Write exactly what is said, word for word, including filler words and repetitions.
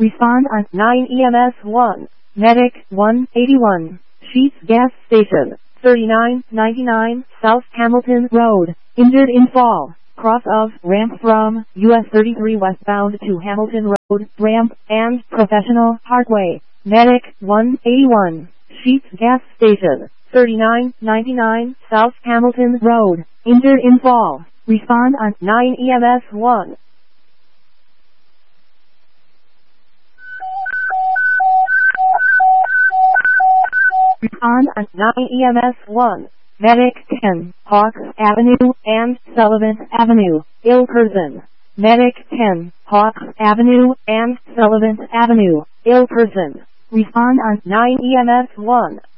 Respond on nine E M S one. Medic one eighty-one. Sheets Gas Station. thirty-nine ninety-nine South Hamilton Road. Injured in fall. Cross of ramp from U S thirty-three westbound to Hamilton Road, ramp, and Professional Parkway. Medic one eighty-one. Sheets Gas Station. thirty-nine ninety-nine South Hamilton Road. Injured in fall. Respond on nine E M S one. Respond on nine E M S one. Medic ten, Hawks Avenue and Sullivan Avenue, ill person. Medic ten, Hawks Avenue and Sullivan Avenue, ill person. Respond on nine E M S one.